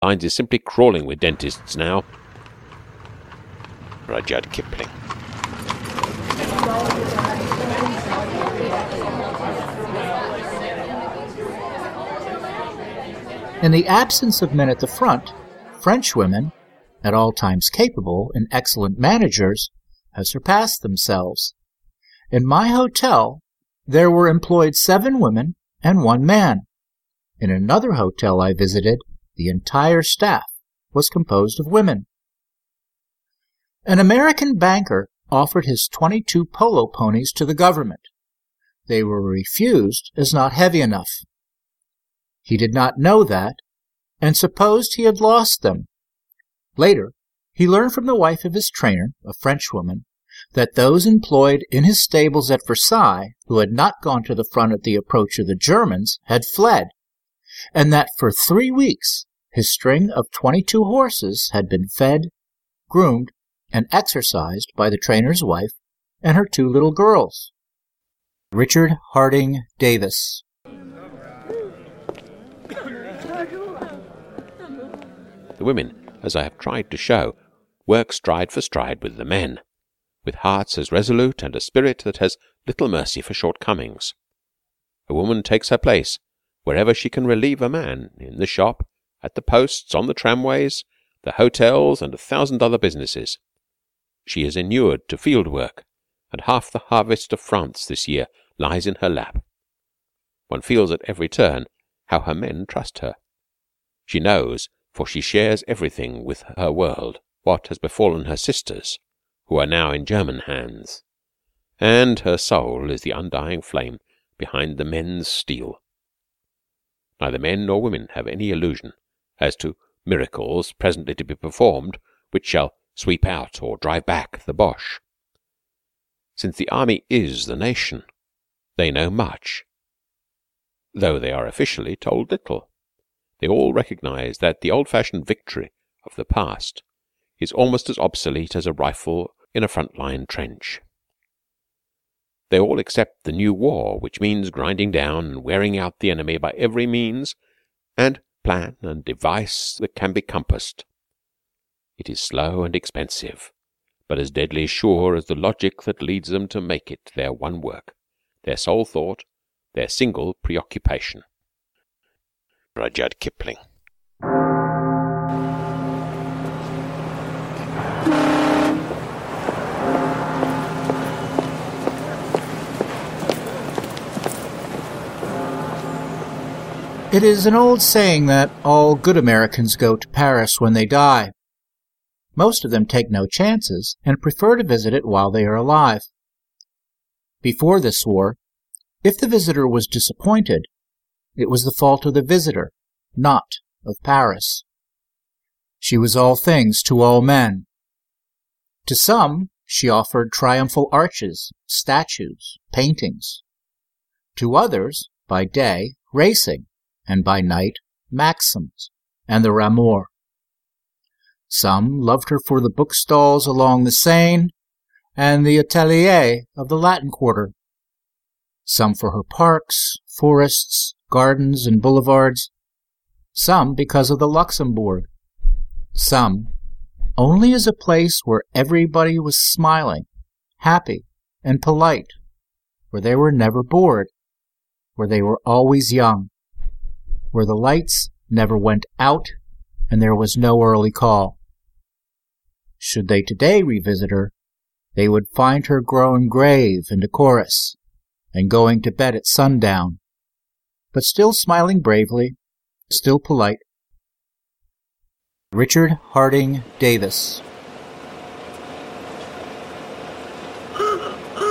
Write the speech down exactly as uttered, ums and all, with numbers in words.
Lines is simply crawling with dentists now. Rudyard Kipling. In the absence of men at the front, French women, at all times capable and excellent managers, have surpassed themselves. In my hotel, there were employed seven women and one man. In another hotel I visited, the entire staff was composed of women. An American banker offered his twenty-two polo ponies to the government. They were refused as not heavy enough. He did not know that, and supposed he had lost them. Later, he learned from the wife of his trainer, a Frenchwoman, that those employed in his stables at Versailles, who had not gone to the front at the approach of the Germans, had fled, and that for three weeks his string of twenty-two horses had been fed, groomed, and exercised by the trainer's wife and her two little girls. Richard Harding Davis. The women, as I have tried to show, work stride for stride with the men, with hearts as resolute and a spirit that has little mercy for shortcomings. A woman takes her place wherever she can relieve a man, in the shop, at the posts, on the tramways, the hotels, and a thousand other businesses. She is inured to field work, and half the harvest of France this year lies in her lap. One feels at every turn how her men trust her. She knows, for she shares everything with her world, what has befallen her sisters, who are now in German hands, and her soul is the undying flame behind the men's steel. Neither men nor women have any illusion as to miracles presently to be performed which shall sweep out or drive back the Boche. Since the army is the nation, they know much, though they are officially told little. They all recognize that the old-fashioned victory of the past is almost as obsolete as a rifle in a front-line trench. They all accept the new war, which means grinding down and wearing out the enemy by every means and plan and device that can be compassed. It is slow and expensive, but as deadly sure as the logic that leads them to make it their one work, their sole thought, their single preoccupation. Rudyard Kipling. It is an old saying that all good Americans go to Paris when they die. Most of them take no chances and prefer to visit it while they are alive. Before this war, if the visitor was disappointed, it was the fault of the visitor, not of Paris. She was all things to all men. To some, she offered triumphal arches, statues, paintings. To others, by day, racing, and by night, maxims, and the Rameau. Some loved her for the bookstalls along the Seine and the atelier of the Latin Quarter. Some for her parks, forests, gardens, and boulevards. Some because of the Luxembourg. Some only as a place where everybody was smiling, happy, and polite, where they were never bored, where they were always young, where the lights never went out and there was no early call. Should they today revisit her, they would find her growing grave and decorous, and going to bed at sundown, but still smiling bravely, still polite. Richard Harding Davis.